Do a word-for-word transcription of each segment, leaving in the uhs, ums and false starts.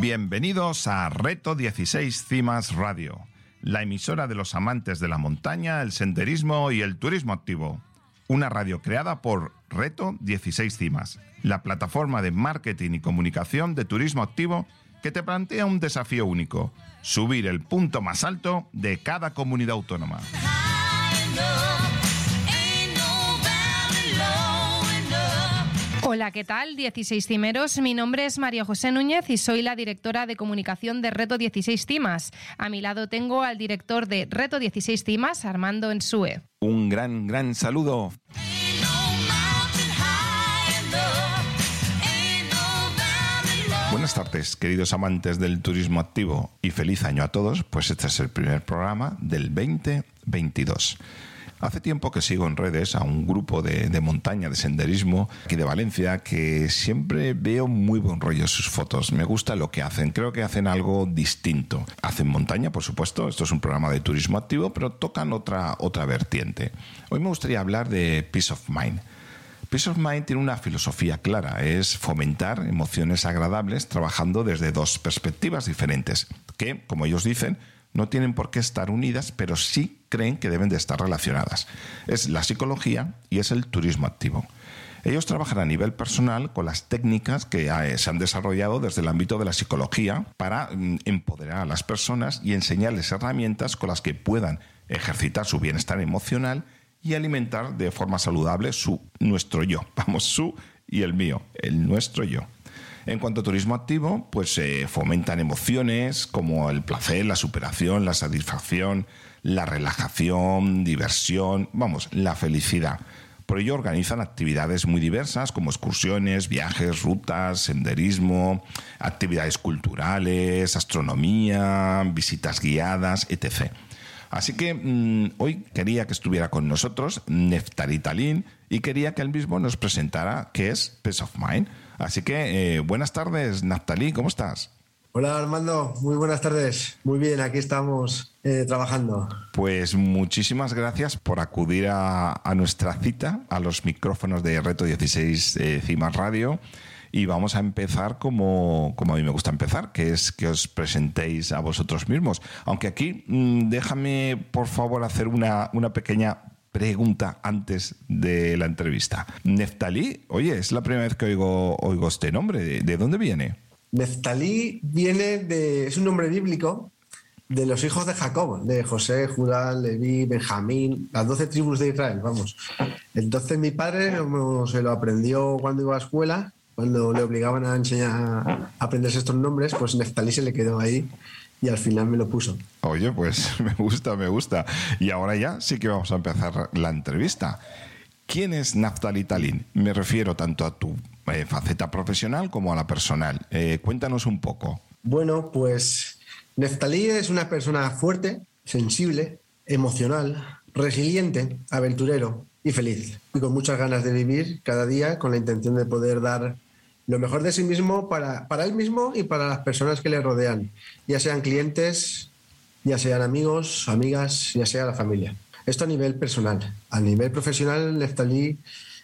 Bienvenidos a Reto dieciséis Cimas Radio, la emisora de los amantes de la montaña, el senderismo y el turismo activo. Una radio creada por Reto dieciséis Cimas, la plataforma de marketing y comunicación de turismo activo que te plantea un desafío único: subir el punto más alto de cada comunidad autónoma. Hola, ¿qué tal? dieciséis cimeros. Mi nombre es María José Núñez y soy la directora de comunicación de Reto dieciséis Cimas. A mi lado tengo al director de Reto dieciséis Cimas, Armando Ensue. Un gran, gran saludo. Buenas tardes, queridos amantes del turismo activo, y feliz año a todos, pues este es el primer programa del veinte veintidós. Hace tiempo que sigo en redes a un grupo de, de montaña, de senderismo, aquí de Valencia, que siempre veo muy buen rollo sus fotos. Me gusta lo que hacen, creo que hacen algo distinto. Hacen montaña, por supuesto, esto es un programa de turismo activo, pero tocan otra, otra vertiente. Hoy me gustaría hablar de Peace of Mind. Peace of Mind tiene una filosofía clara, es fomentar emociones agradables trabajando desde dos perspectivas diferentes, que, como ellos dicen, no tienen por qué estar unidas, pero sí creen que deben de estar relacionadas. Es la psicología y es el turismo activo. Ellos trabajan a nivel personal con las técnicas que se han desarrollado desde el ámbito de la psicología para empoderar a las personas y enseñarles herramientas con las que puedan ejercitar su bienestar emocional y alimentar de forma saludable su, nuestro yo. Vamos, su y el mío, el nuestro yo. En cuanto a turismo activo, pues se eh, fomentan emociones como el placer, la superación, la satisfacción, la relajación, diversión, vamos, la felicidad. Por ello organizan actividades muy diversas como excursiones, viajes, rutas, senderismo, actividades culturales, astronomía, visitas guiadas, etcétera. Así que mmm, hoy quería que estuviera con nosotros Neftali Talin y quería que él mismo nos presentara qué es Peace of Mind. Así que eh, buenas tardes, Neftali, ¿cómo estás? Hola Armando, muy buenas tardes. Muy bien, aquí estamos eh, trabajando. Pues muchísimas gracias por acudir a, a nuestra cita, a los micrófonos de Reto dieciséis eh, Cimas Radio. Y vamos a empezar como, como a mí me gusta empezar, que es que os presentéis a vosotros mismos. Aunque aquí mmm, déjame, por favor, hacer una, una pequeña pregunta antes de la entrevista. Neftali, oye, es la primera vez que oigo, oigo este nombre. ¿De, de dónde viene? Neftali viene de... es un nombre bíblico de los hijos de Jacob, de José, Judá, Leví, Benjamín, las doce tribus de Israel, vamos. Entonces mi padre como se lo aprendió cuando iba a escuela. Cuando le obligaban a enseñar a aprenderse estos nombres, pues Neftali se le quedó ahí y al final me lo puso. Oye, pues me gusta, me gusta. Y ahora ya sí que vamos a empezar la entrevista. ¿Quién es Neftali Talin? Me refiero tanto a tu eh, faceta profesional como a la personal. Eh, cuéntanos un poco. Bueno, pues Neftali es una persona fuerte, sensible, emocional, resiliente, aventurero y feliz, y con muchas ganas de vivir cada día con la intención de poder dar lo mejor de sí mismo para, para él mismo y para las personas que le rodean, ya sean clientes, ya sean amigos, amigas, ya sea la familia. Esto a nivel personal. A nivel profesional, Neftali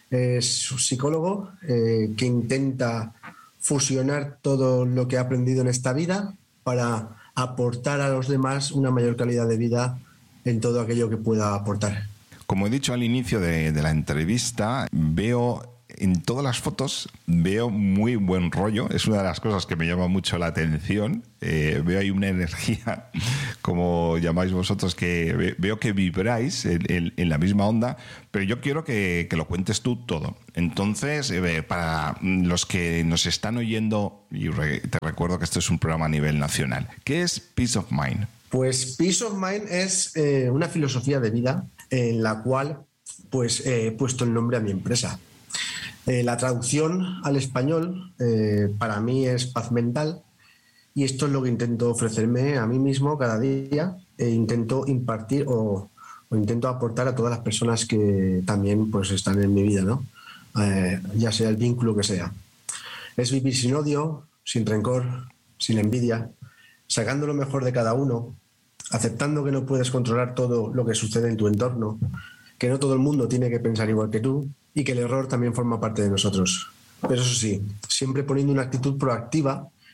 es un psicólogo eh, que intenta fusionar todo lo que ha aprendido en esta vida para aportar a los demás una mayor calidad de vida en todo aquello que pueda aportar. Como he dicho al inicio de, de la entrevista, veo en todas las fotos, veo muy buen rollo. Es una de las cosas que me llama mucho la atención. Eh, veo ahí una energía, como llamáis vosotros, que ve, veo que vibráis en, en, en la misma onda, pero yo quiero que, que lo cuentes tú todo. Entonces, eh, para los que nos están oyendo, y re, te recuerdo que esto es un programa a nivel nacional, ¿qué es Peace of Mind? Pues Peace of Mind es eh, una filosofía de vida en la cual pues, eh, he puesto el nombre a mi empresa. Eh, la traducción al español eh, para mí es paz mental, y esto es lo que intento ofrecerme a mí mismo cada día e intento impartir o, o intento aportar a todas las personas que también pues, están en mi vida, ¿no? Eh, ya sea el vínculo que sea. Es vivir sin odio, sin rencor, sin envidia, sacando lo mejor de cada uno, aceptando que no puedes controlar todo lo que sucede en tu entorno, que no todo el mundo tiene que pensar igual que tú y que el error también forma parte de nosotros. Pero eso sí, siempre poniendo una actitud proactiva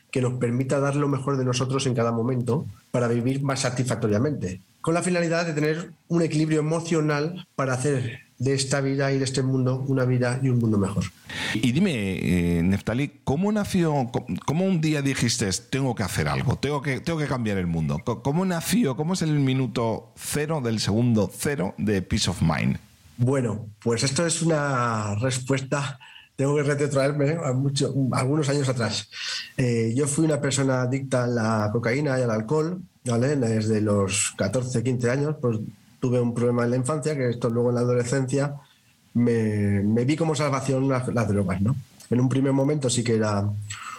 que nos permita dar lo mejor de nosotros en cada momento para vivir más satisfactoriamente, con la finalidad de tener un equilibrio emocional para hacer de esta vida y de este mundo una vida y un mundo mejor. Y dime, eh, Neftalí, ¿cómo nació, cómo un día dijiste tengo que hacer algo, tengo que, tengo que cambiar el mundo? ¿Cómo nació, cómo es el minuto cero del segundo cero de Peace of Mind? Bueno, pues esto es una respuesta, tengo que retrotraerme a, mucho, a algunos años atrás. Eh, yo fui una persona adicta a la cocaína y al alcohol, ¿vale? Desde los catorce, quince años, pues tuve un problema en la infancia, que esto luego en la adolescencia me, me vi como salvación las, las drogas, ¿no? En un primer momento sí que era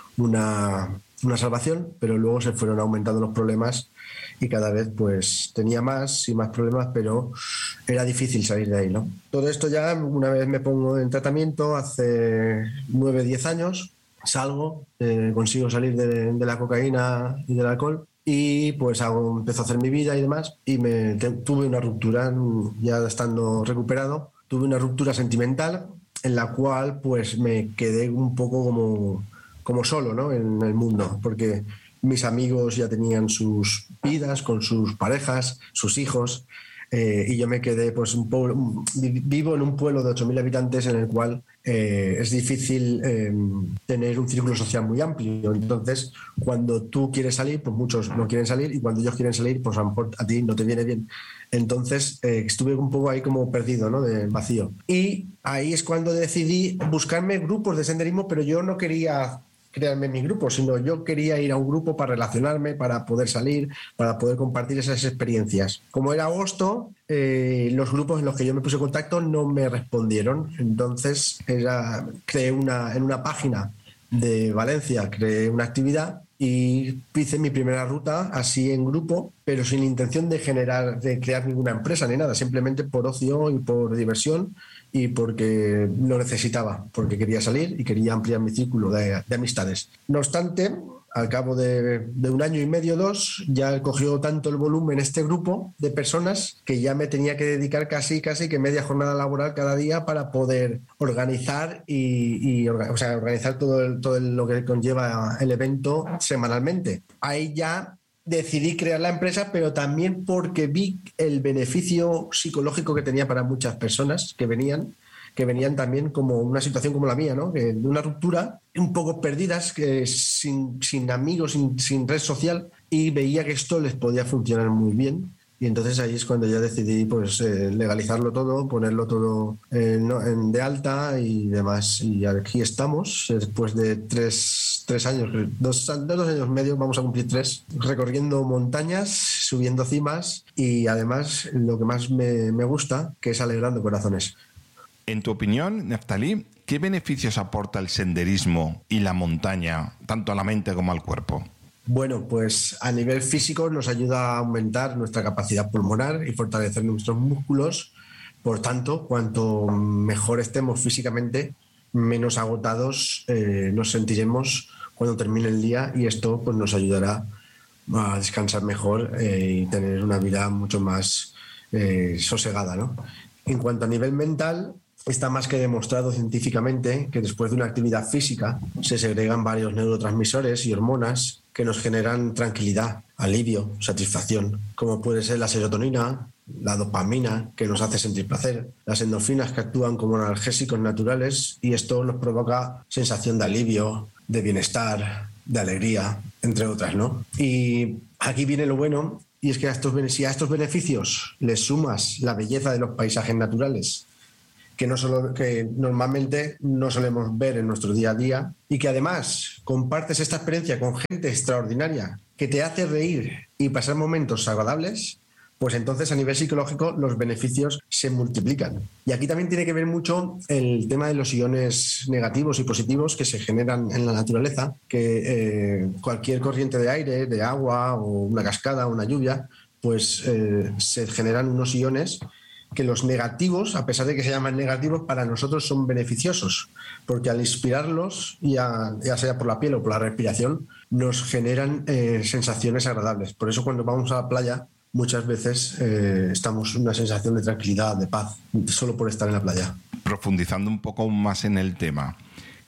una, una salvación, pero luego se fueron aumentando los problemas y cada vez pues tenía más y más problemas, pero era difícil salir de ahí, ¿no? Todo esto ya una vez me pongo en tratamiento, hace nueve, diez años, salgo, eh, consigo salir de, de la cocaína y del alcohol y pues hago, empiezo a hacer mi vida y demás y me, te, tuve una ruptura, ya estando recuperado, tuve una ruptura sentimental en la cual pues me quedé un poco como, como solo, ¿no? En el mundo, porque mis amigos ya tenían sus vidas con sus parejas, sus hijos, eh, y yo me quedé, pues, un pueblo, vivo en un pueblo de ocho mil habitantes en el cual eh, es difícil eh, tener un círculo social muy amplio. Entonces, cuando tú quieres salir, pues muchos no quieren salir, y cuando ellos quieren salir, pues a lo mejor a ti no te viene bien. Entonces, eh, estuve un poco ahí como perdido, ¿no? De vacío. Y ahí es cuando decidí buscarme grupos de senderismo, pero yo no quería crearme mi grupo, sino yo quería ir a un grupo para relacionarme, para poder salir, para poder compartir esas experiencias. Como era agosto, eh, los grupos en los que yo me puse en contacto no me respondieron. Entonces era, creé una, en una página de Valencia, creé una actividad y hice mi primera ruta así en grupo, pero sin intención de generar, de crear ninguna empresa ni nada, simplemente por ocio y por diversión y porque lo necesitaba, porque quería salir y quería ampliar mi círculo de, de amistades. No obstante, al cabo de, de un año y medio, dos, ya cogió tanto el volumen este grupo de personas que ya me tenía que dedicar casi, casi que media jornada laboral cada día para poder organizar y, y o sea, organizar todo, el, todo el, lo que conlleva el evento semanalmente. Ahí ya decidí crear la empresa, pero también porque vi el beneficio psicológico que tenía para muchas personas que venían, que venían también como una situación como la mía, ¿no? Que de una ruptura, un poco perdidas, que sin, sin amigos, sin, sin red social, y veía que esto les podía funcionar muy bien. Y entonces ahí es cuando ya decidí pues eh, legalizarlo todo, ponerlo todo eh, no, en, de alta y demás. Y aquí estamos, después de tres, tres años, dos, dos años y medio, vamos a cumplir tres, recorriendo montañas, subiendo cimas y además lo que más me, me gusta, que es alegrando corazones. En tu opinión, Neftalí, ¿qué beneficios aporta el senderismo y la montaña, tanto a la mente como al cuerpo? Bueno, pues a nivel físico nos ayuda a aumentar nuestra capacidad pulmonar y fortalecer nuestros músculos. Por tanto, cuanto mejor estemos físicamente, menos agotados eh, nos sentiremos cuando termine el día, y esto pues, nos ayudará a descansar mejor eh, y tener una vida mucho más eh, sosegada, ¿no? En cuanto a nivel mental, está más que demostrado científicamente que después de una actividad física se segregan varios neurotransmisores y hormonas que nos generan tranquilidad, alivio, satisfacción, como puede ser la serotonina, la dopamina, que nos hace sentir placer, las endorfinas, que actúan como analgésicos naturales, y esto nos provoca sensación de alivio, de bienestar, de alegría, entre otras, ¿no? Y aquí viene lo bueno, y es que a estos, si a estos beneficios les sumas la belleza de los paisajes naturales, que, no solo, que normalmente no solemos ver en nuestro día a día, y que además compartes esta experiencia con gente extraordinaria que te hace reír y pasar momentos agradables, pues entonces a nivel psicológico los beneficios se multiplican. Y aquí también tiene que ver mucho el tema de los iones negativos y positivos que se generan en la naturaleza, que eh, cualquier corriente de aire, de agua o una cascada, una lluvia, pues eh, se generan unos iones que los negativos, a pesar de que se llaman negativos, para nosotros son beneficiosos, porque al inspirarlos, ya, ya sea por la piel o por la respiración, nos generan eh, sensaciones agradables. Por eso cuando vamos a la playa, muchas veces eh, estamos en una sensación de tranquilidad, de paz, solo por estar en la playa. Profundizando un poco más en el tema,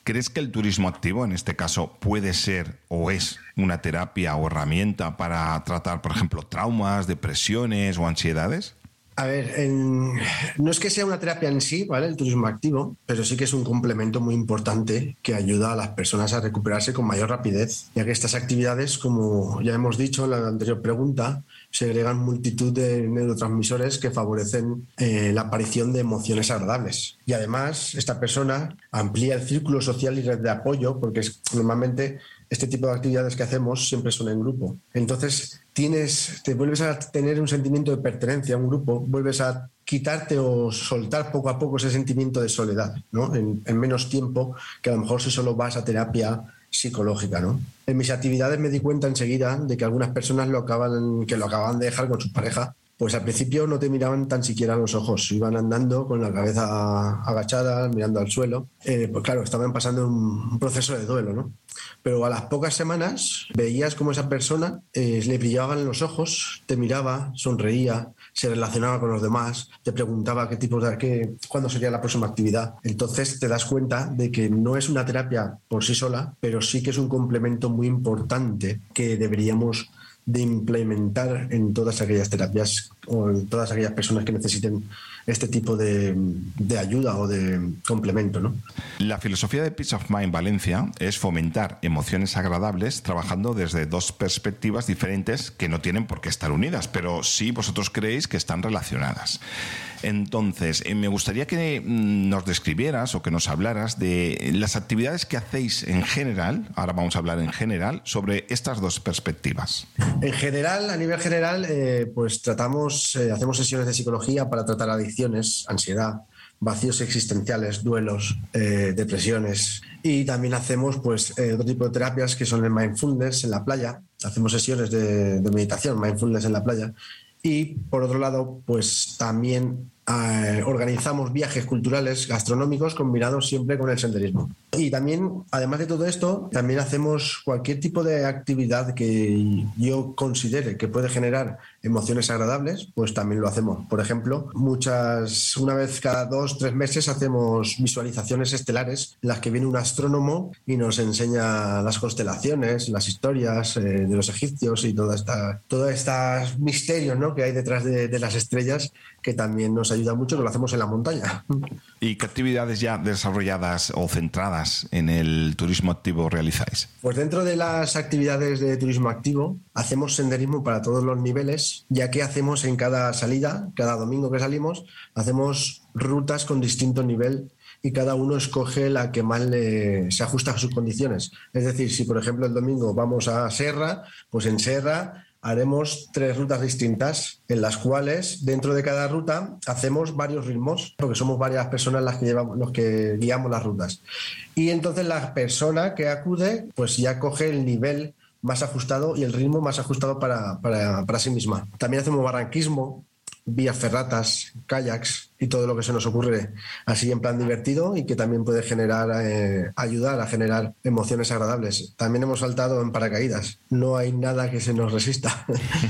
¿Crees que el turismo activo, en este caso, puede ser o es una terapia o herramienta para tratar, por ejemplo, traumas, depresiones o ansiedades? A ver, en, no es que sea una terapia en sí, ¿vale? El turismo activo, pero sí que es un complemento muy importante que ayuda a las personas a recuperarse con mayor rapidez, ya que estas actividades, como ya hemos dicho en la anterior pregunta, segregan multitud de neurotransmisores que favorecen eh, la aparición de emociones agradables. Y además, esta persona amplía el círculo social y red de apoyo, porque es, normalmente este tipo de actividades que hacemos siempre son en grupo. Entonces, tienes, te vuelves a tener un sentimiento de pertenencia a un grupo, vuelves a quitarte o soltar poco a poco ese sentimiento de soledad, ¿no? En, en menos tiempo que a lo mejor si solo vas a terapia psicológica, ¿no? En mis actividades me di cuenta enseguida de que algunas personas lo acaban, que lo acababan de dejar con su pareja, pues al principio no te miraban tan siquiera a los ojos, iban andando con la cabeza agachada, mirando al suelo. Eh, pues claro, estaban pasando un, un proceso de duelo, ¿no? Pero a las pocas semanas veías como esa persona eh, le brillaban los ojos, te miraba, sonreía, se relacionaba con los demás, te preguntaba qué tipo de, qué, cuándo sería la próxima actividad. Entonces te das cuenta de que no es una terapia por sí sola, pero sí que es un complemento muy importante que deberíamos de implementar en todas aquellas terapias o en todas aquellas personas que necesiten este tipo de, de ayuda o de complemento, ¿no? La filosofía de Peace of Mind Valencia es fomentar emociones agradables trabajando desde dos perspectivas diferentes que no tienen por qué estar unidas, pero sí vosotros creéis que están relacionadas. Entonces, eh, me gustaría que nos describieras o que nos hablaras de las actividades que hacéis en general, ahora vamos a hablar en general, sobre estas dos perspectivas. En general, a nivel general, eh, pues tratamos, eh, hacemos sesiones de psicología para tratar adicciones, ansiedad, vacíos existenciales, duelos, eh, depresiones, y también hacemos pues eh, otro tipo de terapias que son el mindfulness en la playa, hacemos sesiones de, de meditación, mindfulness en la playa. Y por otro lado, pues también eh, organizamos viajes culturales, gastronómicos, combinados siempre con el senderismo. Y también, además de todo esto, también hacemos cualquier tipo de actividad que yo considere que puede generar emociones agradables, pues también lo hacemos. Por ejemplo, muchas, una vez cada dos, tres meses hacemos visualizaciones estelares en las que viene un astrónomo y nos enseña las constelaciones, las historias eh, de los egipcios y toda esta, todos estos misterios, ¿no?, que hay detrás de, de las estrellas, que también nos ayuda mucho, que lo hacemos en la montaña. ¿Y qué actividades ya desarrolladas o centradas en el turismo activo realizáis? Pues dentro de las actividades de turismo activo hacemos senderismo para todos los niveles, ya que hacemos en cada salida, cada domingo que salimos, hacemos rutas con distinto nivel y cada uno escoge la que más le, se ajusta a sus condiciones. Es decir, si por ejemplo el domingo vamos a Serra, pues en Serra haremos tres rutas distintas en las cuales dentro de cada ruta hacemos varios ritmos, porque somos varias personas las que llevamos, los que guiamos las rutas. Y entonces la persona que acude pues ya coge el nivel más ajustado y el ritmo más ajustado para, para, para sí misma. También hacemos barranquismo, vías ferratas, kayaks y todo lo que se nos ocurre así en plan divertido y que también puede generar, eh, ayudar a generar emociones agradables. También hemos saltado en paracaídas, no hay nada que se nos resista.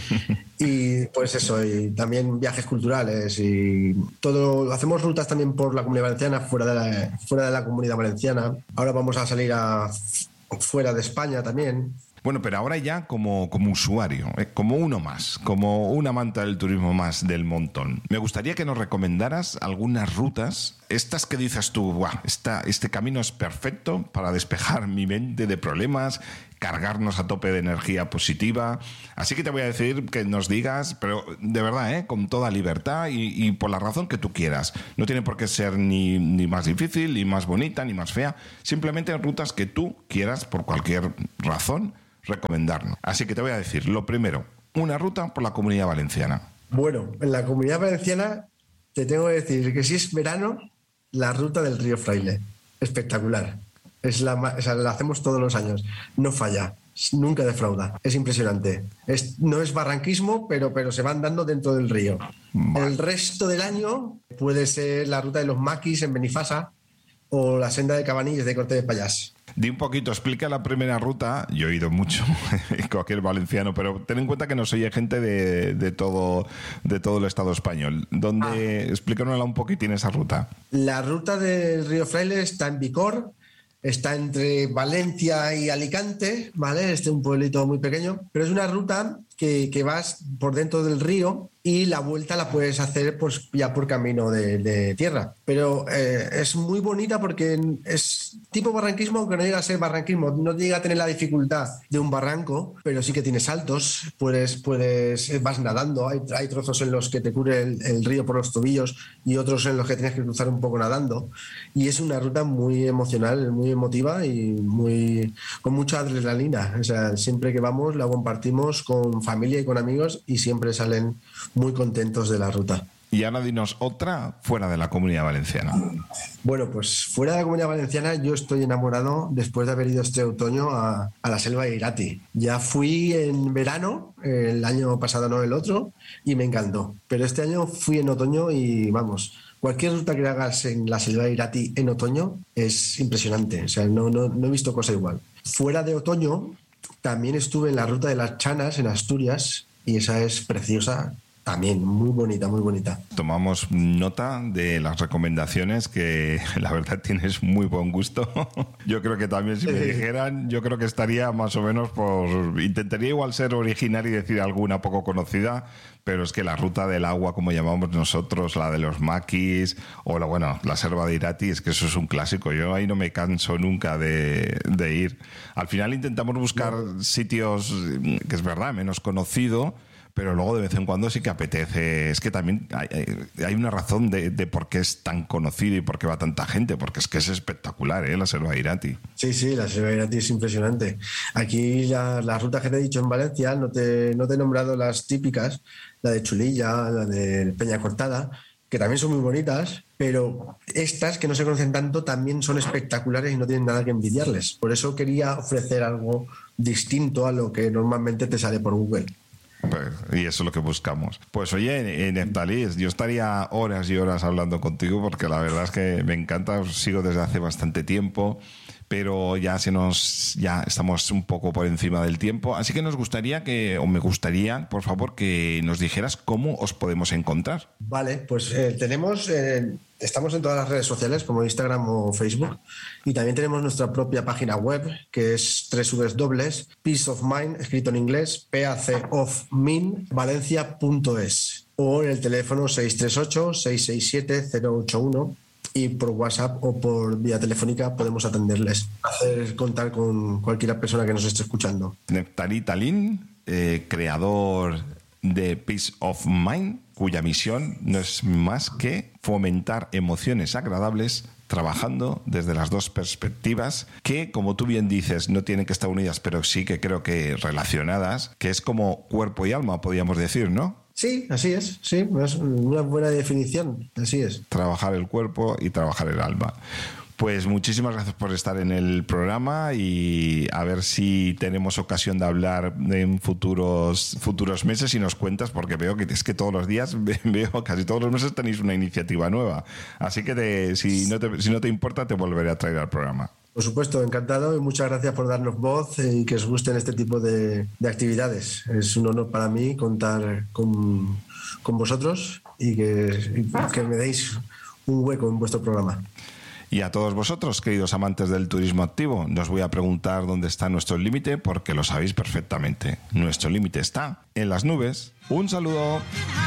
Y pues eso, y también viajes culturales y todo. Hacemos rutas también por la Comunidad Valenciana, fuera de la, fuera de la Comunidad Valenciana. Ahora vamos a salir a fuera de España también. Bueno, pero ahora ya como, como usuario, eh, como uno más, como un amante del turismo más del montón, me gustaría que nos recomendaras algunas rutas, estas que dices tú, ¡buah! Esta, este camino es perfecto para despejar mi mente de problemas, cargarnos a tope de energía positiva. Así que te voy a decir que nos digas, pero de verdad, ¿eh?, con toda libertad y, y por la razón que tú quieras. No tiene por qué ser ni, ni más difícil, ni más bonita, ni más fea. Simplemente rutas que tú quieras, por cualquier razón, recomendarnos. Así que te voy a decir, lo primero, una ruta por la Comunidad Valenciana. Bueno, en la Comunidad Valenciana te tengo que decir que si es verano, la ruta del río Fraile. Espectacular. Es la, o sea, la hacemos todos los años. No falla. Nunca defrauda. Es impresionante. Es, no es barranquismo, pero, pero se van dando dentro del río. Vale. El resto del año puede ser la ruta de los maquis en Benifasa o la senda de Cabanilles de Corte de Pallás. Di un poquito, explica la primera ruta. Yo he ido mucho, cualquier valenciano, pero ten en cuenta que nos oye gente de, de, todo, de todo el Estado español. ¿Dónde? Ah. Explícanosla un poquitín esa ruta. La ruta del río Fraile está en Vicor, está entre Valencia y Alicante, ¿vale? Este es un pueblito muy pequeño, pero es una ruta que, que vas por dentro del río y la vuelta la puedes hacer pues ya por camino de, de tierra. Pero eh, es muy bonita porque es tipo barranquismo, aunque no llega a ser barranquismo, no llega a tener la dificultad de un barranco, pero sí que tiene saltos, puedes, puedes, vas nadando, hay, hay trozos en los que te cubre el, el río por los tobillos y otros en los que tienes que cruzar un poco nadando. Y es una ruta muy emocional, muy emotiva y muy, con mucha adrenalina. O sea, siempre que vamos la compartimos con familia y con amigos y siempre salen muy contentos de la ruta. Y ahora dinos otra fuera de la Comunidad Valenciana. Bueno, pues fuera de la Comunidad Valenciana yo estoy enamorado después de haber ido este otoño a, a la selva de Irati. Ya fui en verano, el año pasado no el otro, y me encantó. Pero este año fui en otoño y vamos, cualquier ruta que hagas en la selva de Irati en otoño es impresionante. O sea, no, no, no he visto cosa igual. Fuera de otoño también estuve en la ruta de las Chanas en Asturias y esa es preciosa. También, muy bonita, muy bonita. Tomamos nota de las recomendaciones, que la verdad tienes muy buen gusto. Yo creo que también si me dijeran, yo creo que estaría más o menos por... Intentaría igual ser original y decir alguna poco conocida, pero es que la ruta del agua, como llamamos nosotros, la de los maquis o la, bueno, la selva de Irati, es que eso es un clásico. Yo ahí no me canso nunca de, de ir. Al final intentamos buscar no. sitios, que es verdad, menos conocido, pero luego de vez en cuando sí que apetece. Es que también hay, hay una razón de, de por qué es tan conocido y por qué va tanta gente, porque es que es espectacular, ¿eh? La selva de Irati. Sí, sí, la selva de Irati es impresionante. Aquí la, la ruta que te he dicho en Valencia, no te, no te he nombrado las típicas, la de Chulilla, la de Peña Cortada, que también son muy bonitas, pero estas que no se conocen tanto también son espectaculares y no tienen nada que envidiarles. Por eso quería ofrecer algo distinto a lo que normalmente te sale por Google. Y eso es lo que buscamos. Pues oye, Neftalí, yo estaría horas y horas hablando contigo porque la verdad es que me encanta, os sigo desde hace bastante tiempo, pero ya se nos ya estamos un poco por encima del tiempo, así que nos gustaría que, o me gustaría, por favor, que nos dijeras cómo os podemos encontrar. Vale, pues eh, tenemos... Eh... Estamos en todas las redes sociales como Instagram o Facebook y también tenemos nuestra propia página web que es doble u doble u doble u punto peace of mind, escrito en inglés, P A C of mind, valencia punto es, o en el teléfono seis tres ocho, seis seis siete, cero ocho uno y por WhatsApp o por vía telefónica podemos atenderles, hacer contar con cualquier persona que nos esté escuchando. Neftalí Talín, eh, creador de Peace of Mind, cuya misión no es más que fomentar emociones agradables trabajando desde las dos perspectivas que, como tú bien dices, no tienen que estar unidas, pero sí que creo que relacionadas, que es como cuerpo y alma, podríamos decir, ¿no? Sí, así es, sí, es una buena definición, así es. Trabajar el cuerpo y trabajar el alma. Pues muchísimas gracias por estar en el programa y a ver si tenemos ocasión de hablar en futuros futuros meses y nos cuentas, porque veo que es que todos los días, veo casi todos los meses tenéis una iniciativa nueva. Así que te, si, no te, si no te importa, te volveré a traer al programa. Por supuesto, encantado y muchas gracias por darnos voz y que os gusten este tipo de, de actividades. Es un honor para mí contar con, con vosotros y que, y que me deis un hueco en vuestro programa. Y a todos vosotros, queridos amantes del turismo activo, no os voy a preguntar dónde está nuestro límite porque lo sabéis perfectamente. Nuestro límite está en las nubes. Un saludo.